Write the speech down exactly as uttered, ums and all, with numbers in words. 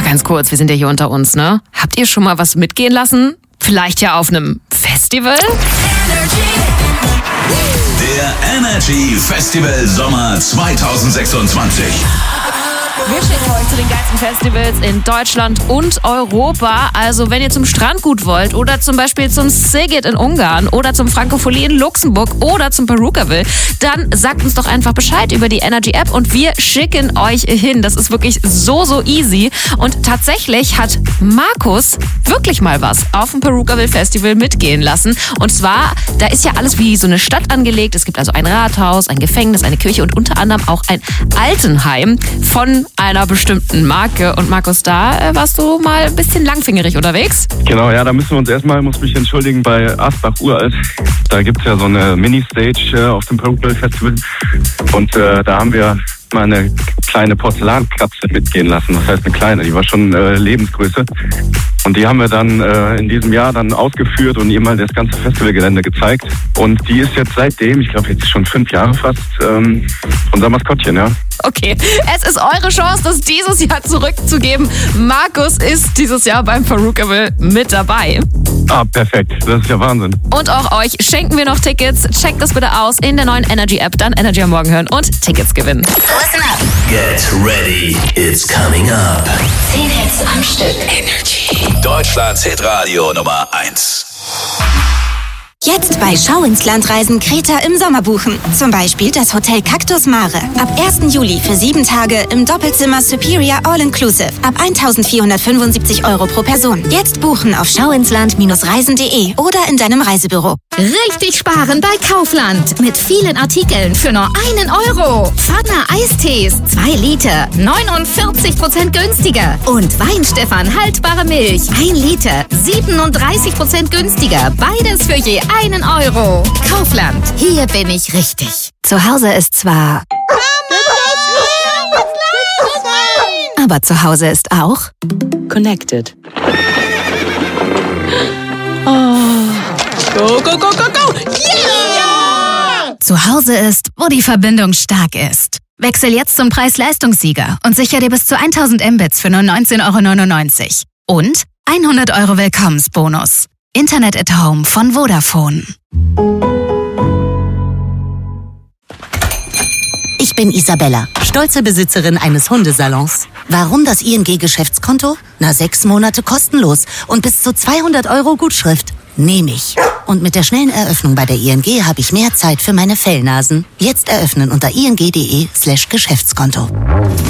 ganz kurz, wir sind ja hier unter uns, ne? Habt ihr schon mal was mitgehen lassen? Vielleicht ja auf einem Festival? Der Energy Festival Sommer zwanzig sechsundzwanzig. Wir schicken euch zu den geilsten Festivals in Deutschland und Europa. Also wenn ihr zum Strandgut wollt oder zum Beispiel zum Szeged in Ungarn oder zum Frankophonie in Luxemburg oder zum Perukaville, dann sagt uns doch einfach Bescheid über die Energy App und wir schicken euch hin. Das ist wirklich so, so easy. Und tatsächlich hat Markus wirklich mal was auf dem Perukaville Festival mitgehen lassen. Und zwar, da ist ja alles wie so eine Stadt angelegt. Es gibt also ein Rathaus, ein Gefängnis, eine Kirche und unter anderem auch ein Altenheim von einer bestimmten Marke. Und Markus, da äh, warst du mal ein bisschen langfingerig unterwegs? Genau, ja, da müssen wir uns erstmal, muss mich entschuldigen, bei Asbach Uralt. Da gibt es ja so eine Mini-Stage äh, auf dem Perukaville Festival. Und äh, da haben wir mal eine kleine Porzellankapsel mitgehen lassen. Das heißt eine kleine, die war schon äh, Lebensgröße. Und die haben wir dann äh, in diesem Jahr dann ausgeführt und ihr mal das ganze Festivalgelände gezeigt. Und die ist jetzt seitdem, ich glaube jetzt schon fünf Jahre fast, ähm, unser Maskottchen, ja. Okay, es ist eure Chance, das dieses Jahr zurückzugeben. Markus ist dieses Jahr beim Perukaville mit dabei. Ah, perfekt. Das ist ja Wahnsinn. Und auch euch schenken wir noch Tickets. Checkt das bitte aus in der neuen Energy App. Dann Energy am Morgen hören und Tickets gewinnen. Listen up. Get ready, it's coming up. Zehn Hits am Stück. Energy. Deutschlands Hitradio Nummer eins. Jetzt bei Schau ins Land Reisen Kreta im Sommer buchen. Zum Beispiel das Hotel Cactus Mare. Ab ersten Juli für sieben Tage im Doppelzimmer Superior All-Inclusive. Ab eintausendvierhundertfünfundsiebzig Euro pro Person. Jetzt buchen auf schauinsland reisen punkt de oder in deinem Reisebüro. Richtig sparen bei Kaufland. Mit vielen Artikeln für nur einen Euro. Pfanne Eistees, zwei Liter, neunundvierzig Prozent günstiger. Und Weinstefan haltbare Milch, ein Liter, siebenunddreißig Prozent günstiger. Beides für je einen Euro. Kaufland, hier bin ich richtig. Zu Hause ist zwar... Aber zu Hause ist auch... Connected. Oh. Go, go, go, go, go! Yeah! Zu Hause ist, wo die Verbindung stark ist. Wechsel jetzt zum Preis-Leistungssieger und sicher dir bis zu tausend Mbits für nur neunzehn Euro neunundneunzig. Und hundert Euro Willkommensbonus. Internet at Home von Vodafone. Ich bin Isabella, stolze Besitzerin eines Hundesalons. Warum das I N G-Geschäftskonto? Na, sechs Monate kostenlos und bis zu zweihundert Euro Gutschrift. Nehme ich. Und mit der schnellen Eröffnung bei der I N G habe ich mehr Zeit für meine Fellnasen. Jetzt eröffnen unter ing.de slash Geschäftskonto.